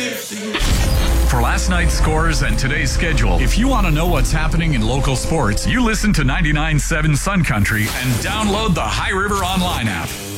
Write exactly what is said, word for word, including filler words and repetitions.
For last night's scores and today's schedule, if you want to know what's happening in local sports, you listen to ninety-nine point seven Sun Country and download the High River Online app.